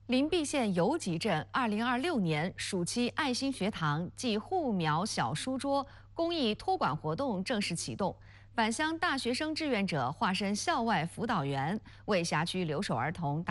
临碧县游集镇2026年暑期爱心学堂暨护苗小书桌公益托管活动正式启动。返乡大学生志愿者化身校外辅导员，为辖区留守儿童打